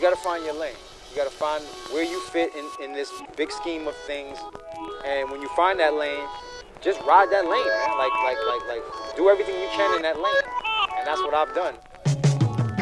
gotta find your lane. You gotta find where you fit in this big scheme of things. And when you find that lane, just ride that lane, man. Like, do everything you can in that lane. And that's what I've done.